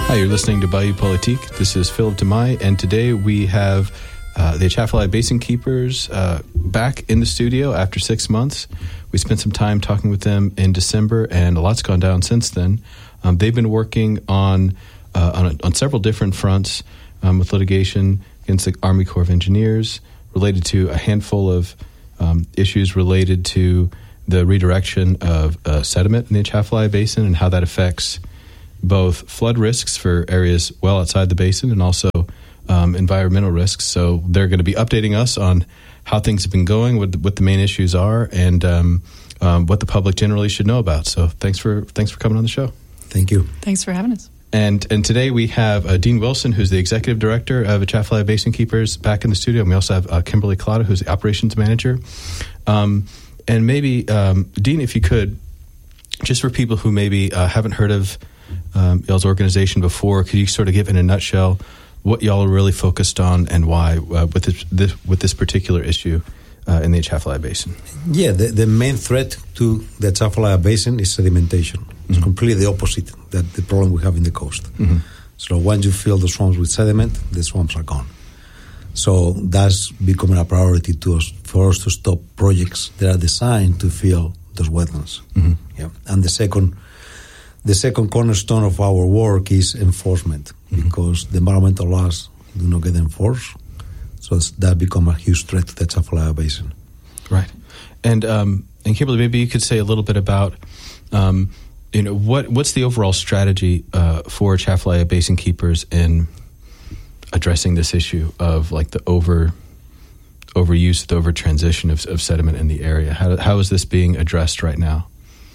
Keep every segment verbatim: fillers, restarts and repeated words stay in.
Hi, you're listening to Bayou Politique. This is Philip Demay, and today we have uh, the Atchafalaya Basin Keepers uh, back in the studio after six months. We spent some time talking with them in December, and a lot's gone down since then. Um, they've been working on uh, on, on several different fronts um, with litigation against the Army Corps of Engineers related to a handful of um, issues related to the redirection of uh, sediment in the Atchafalaya Basin and how that affects both flood risks for areas well outside the basin and also um, environmental risks. So they're going to be updating us on how things have been going, what the, what the main issues are, and um, um, what the public generally should know about. So thanks for thanks for coming on the show. Thank you. Thanks for having us. And and today we have uh, Dean Wilson, who's the executive director of Atchafalaya Basin Keepers, back in the studio. And we also have uh, Kimberly Collada, who's the operations manager. Um, and maybe, um, Dean, if you could, just for people who maybe uh, haven't heard of Um, y'all's organization before, could you sort of give in a nutshell what y'all are really focused on and why uh, with this, this with this particular issue uh, in the Atchafalaya Basin? Yeah, the, the main threat to the Atchafalaya Basin is sedimentation. It's mm-hmm. completely the opposite that the problem we have in the coast. Mm-hmm. So once you fill the swamps with sediment, the swamps are gone. So that's becoming a priority to us for us to stop projects that are designed to fill those wetlands. Mm-hmm. Yeah, and the second. The second cornerstone of our work is enforcement, mm-hmm. because the environmental laws do not get enforced. So that become a huge threat to the Atchafalaya Basin. Right. And um, and Kimberly, maybe you could say a little bit about, um, you know, what what's the overall strategy uh, for Atchafalaya Basin Keepers in addressing this issue of like the over overuse, the over transition of, of sediment in the area? How how is this being addressed right now?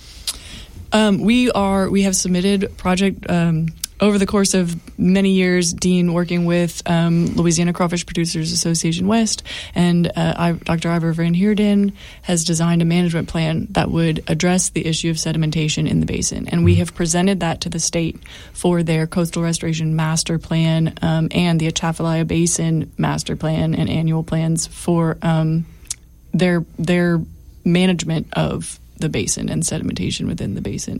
Um, we are. We have submitted project um, over the course of many years. Dean working with um, Louisiana Crawfish Producers Association West, and uh, I, Doctor Ivor Van Heerden has designed a management plan that would address the issue of sedimentation in the basin. And we have presented that to the state for their coastal restoration master plan um, and the Atchafalaya Basin master plan and annual plans for um, their their management of the basin and sedimentation within the basin.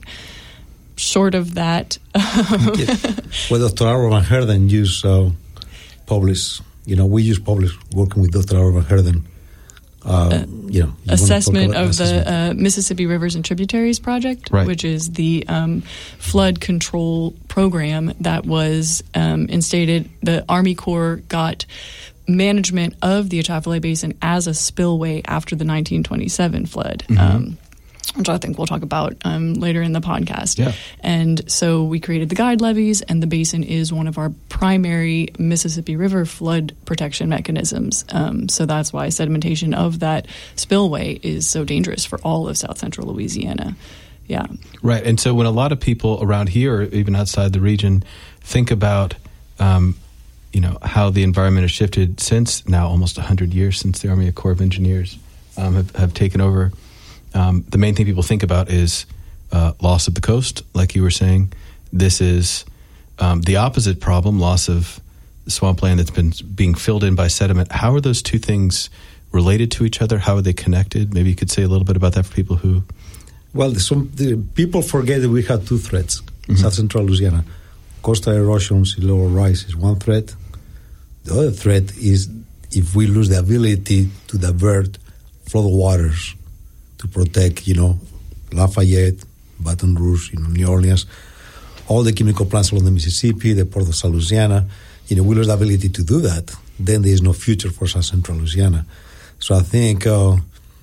Short of that, yeah. Well, Doctor Ivor Van Heerden use uh, Publish. You know, we use Publish working with Doctor Ivor Van Heerden. Uh, uh, you know, you assessment of assessment. the uh, Mississippi Rivers and Tributaries Project, right. which is the um, flood control program that was um, instated. The Army Corps got management of the Atchafalaya Basin as a spillway after the nineteen twenty-seven flood. Mm-hmm. Um, which I think we'll talk about um, later in the podcast. Yeah. And so we created the guide levees, and the basin is one of our primary Mississippi River flood protection mechanisms. Um, so that's why sedimentation of that spillway is so dangerous for all of South Central Louisiana. Yeah. Right. And so when a lot of people around here, or even outside the region, think about, um, you know, how the environment has shifted since now almost one hundred years since the Army Corps of Engineers um, have, have taken over, Um, the main thing people think about is uh, loss of the coast, like you were saying. This is um, the opposite problem, loss of swampland that's been being filled in by sediment. How are those two things related to each other? How are they connected? Maybe you could say a little bit about that for people who... Well, some the people forget that we have two threats. Mm-hmm. South Central Louisiana. Coastal erosion, sea level rise is one threat. The other threat is if we lose the ability to divert flood waters to protect, you know, Lafayette, Baton Rouge, you know, New Orleans, all the chemical plants along the Mississippi, the Port of South Louisiana. You know, we lose the ability to do that. Then there is no future for South Central Louisiana. So I think uh,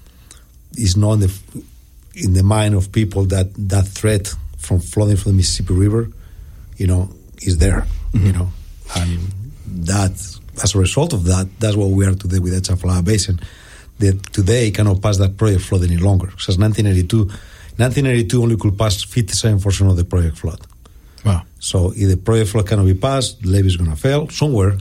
it's not in the, in the mind of people that that threat from flooding from the Mississippi River, you know, is there. Mm-hmm. You know, and that as a result of that, that's what we are today with the Atchafalaya Basin. That today cannot pass that project flood any longer. Since nineteen eighty-two, nineteen eighty-two only could pass fifty-seven percent of the project flood. Wow. So if the project flood cannot be passed, the levee is going to fail somewhere,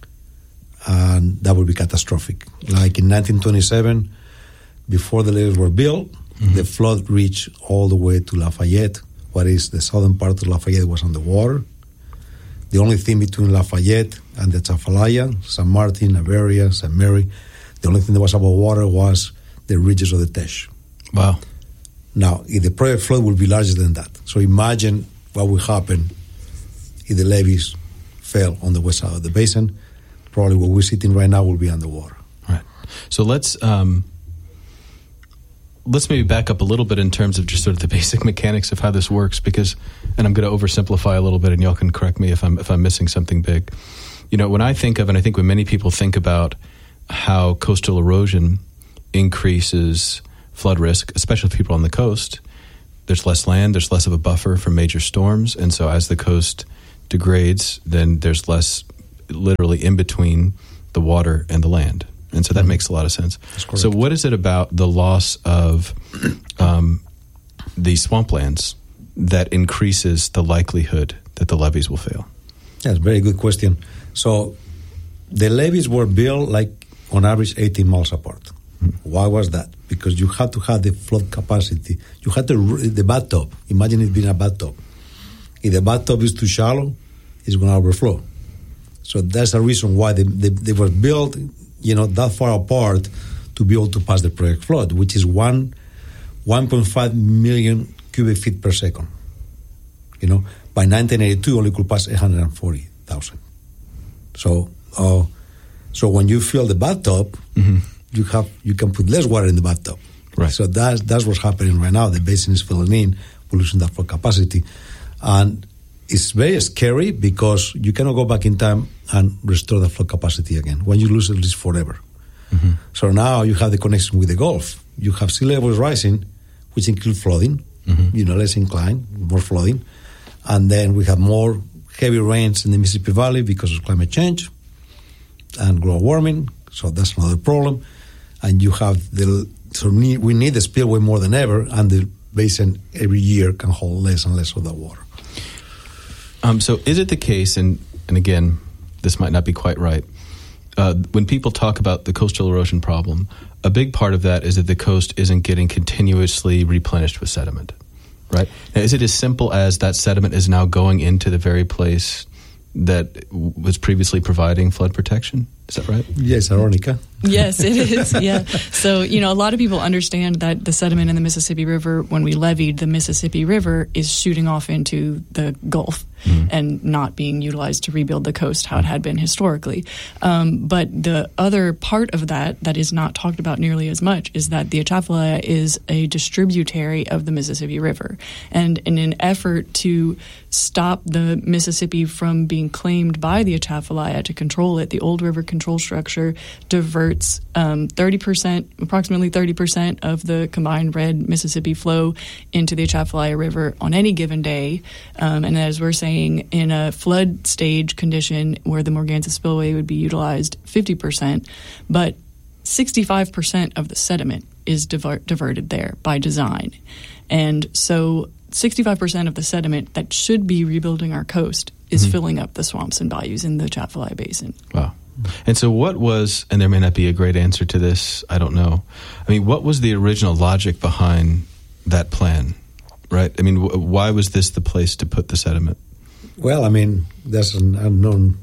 and that would be catastrophic. Like in nineteen twenty-seven, before the levees were built, mm-hmm. the flood reached all the way to Lafayette. What is the southern part of Lafayette was underwater. The only thing between Lafayette and the Atchafalaya, San Martin, Averia, Saint Mary, the only thing that was above water was the ridges of the Teche. Wow. Now, if the project flood will be larger than that. So imagine what will happen if the levees fell on the west side of the basin, probably where we're sitting right now will be underwater. Right. So let's um, let's maybe back up a little bit in terms of just sort of the basic mechanics of how this works, because, and I'm going to oversimplify a little bit, and y'all can correct me if I'm if I'm missing something big. You know, when I think of, and I think when many people think about how coastal erosion increases flood risk, especially for people on the coast, there's less land, there's less of a buffer for major storms, and so as the coast degrades, then there's less literally in between the water and the land. And so that mm-hmm. makes a lot of sense. So what is it about the loss of um, these swamplands that increases the likelihood that the levees will fail? That's a very good question. So the levees were built like on average eighteen miles apart. Mm-hmm. Why was that? Because you had to have the flood capacity. You had to, the bathtub. Imagine it being a bathtub. If the bathtub is too shallow, it's going to overflow. So that's the reason why they, they, they were built, you know, that far apart to be able to pass the project flood, which is one, one point five million cubic feet per second. You know, by nineteen eighty-two, only could pass one hundred forty thousand. So, uh, so when you fill the bathtub, mm-hmm. you have you can put less water in the bathtub. Right. So that's that's what's happening right now. The basin is filling in, we're losing that flood capacity, and it's very scary because you cannot go back in time and restore the flood capacity again. When you lose it, it's forever. Mm-hmm. So now you have the connection with the Gulf. You have sea levels rising, which include flooding, mm-hmm. you know, less incline, more flooding. And then we have more heavy rains in the Mississippi Valley because of climate change and global warming. So that's another problem. And you have the, so need, we need the spillway more than ever, and the basin every year can hold less and less of that water. Um, so is it the case, and, and again, this might not be quite right, uh, when people talk about the coastal erosion problem, a big part of that is that the coast isn't getting continuously replenished with sediment, right? Now, is it as simple as that sediment is now going into the very place that was previously providing flood protection? Is that right? Yes, Aronica. Yes, it is, yeah. So, you know, a lot of people understand that the sediment in the Mississippi River, when we leveed the Mississippi River, is shooting off into the Gulf mm. and not being utilized to rebuild the coast how it had been historically. Um, but the other part of that that is not talked about nearly as much is that the Atchafalaya is a distributary of the Mississippi River. And in an effort to stop the Mississippi from being claimed by the Atchafalaya to control it, the Old River Control Structure diverts um, thirty percent, approximately thirty percent of the combined red Mississippi flow into the Atchafalaya River on any given day. Um, and as we're saying, in a flood stage condition where the Morganza spillway would be utilized fifty percent, but sixty-five percent of the sediment is diver- diverted there by design. And so sixty-five percent of the sediment that should be rebuilding our coast is mm-hmm. filling up the swamps and bayous in the Atchafalaya Basin. Wow. And so what was, and there may not be a great answer to this, I don't know. I mean, what was the original logic behind that plan, right? I mean, w- why was this the place to put the sediment? Well, I mean, that's an unknown,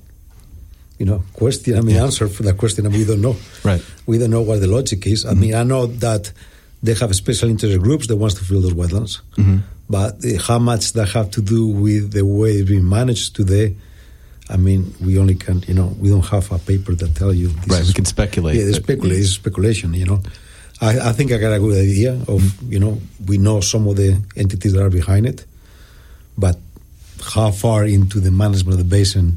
you know, question. I mean, yeah. answer for that question, and we don't know. Right. We don't know what the logic is. I mm-hmm. mean, I know that they have special interest groups that wants to fill those wetlands, mm-hmm. but uh, how much that have to do with the way it's being managed today, I mean, we only can, you know, we don't have a paper that tell you. This right, is, we can speculate. Yeah, speculate, it's speculation, you know. I, I think I got a good idea of, mm-hmm. you know, we know some of the entities that are behind it, but how far into the management of the basin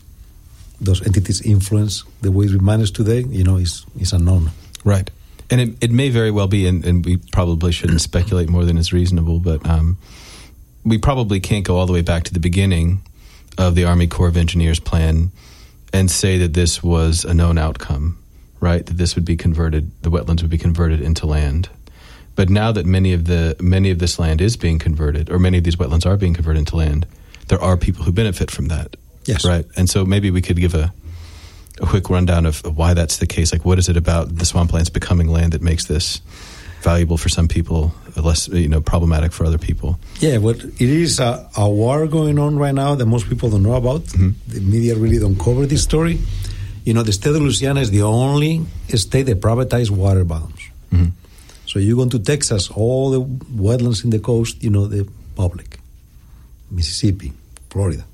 those entities influence the way we manage today, you know, is, is unknown. Right. And it, it may very well be, and, and we probably shouldn't speculate more than is reasonable, but um, we probably can't go all the way back to the beginning of the Army Corps of Engineers plan and say that this was a known outcome, right? That this would be converted, the wetlands would be converted into land. But now that many of the many of this land is being converted, or many of these wetlands are being converted into land, there are people who benefit from that. Yes. Right? And so maybe we could give a, a quick rundown of why that's the case. Like, what is it about the swamplands becoming land that makes this valuable for some people, less, you know, problematic for other people? Yeah, well, it is a, a war going on right now that most people don't know about. Mm-hmm. The media really don't cover this story. You know, the state of Louisiana is the only state that privatized water bottoms. Mm-hmm. So you go to Texas, all the wetlands in the coast, you know, the public. Mississippi, Florida,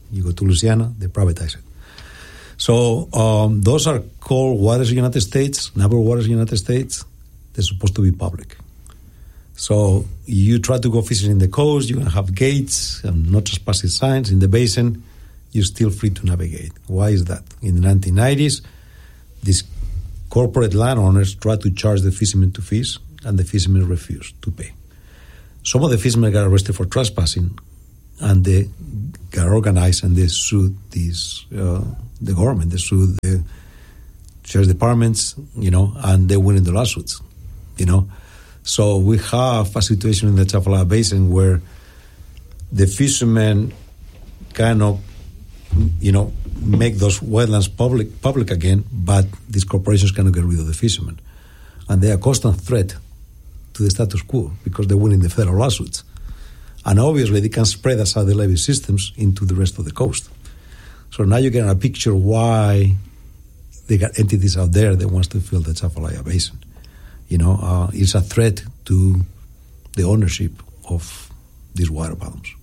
You go to Louisiana, they privatize it. So um, those are called waters of the United States, neighbor waters of the United States. They're supposed to be public. So you try to go fishing in the coast, you're going to have gates and not trespassing signs. In the basin, you're still free to navigate. Why is that? In the nineteen nineties, these corporate landowners tried to charge the fishermen to fish, and the fishermen refused to pay. Some of the fishermen got arrested for trespassing, and they got organized and they sued these, uh, the government, they sued the sheriff's departments, you know, and they win in the lawsuits, you know. So we have a situation in the Atchafalaya Basin where the fishermen kind of, you know, make those wetlands public public again, but these corporations cannot get rid of the fishermen. And they are a constant threat to the status quo because they're winning the federal lawsuits. And obviously, they can spread outside the levee systems into the rest of the coast. So now you get a picture why they got entities out there that wants to fill the Atchafalaya Basin. You know, uh, it's a threat to the ownership of these water bottoms.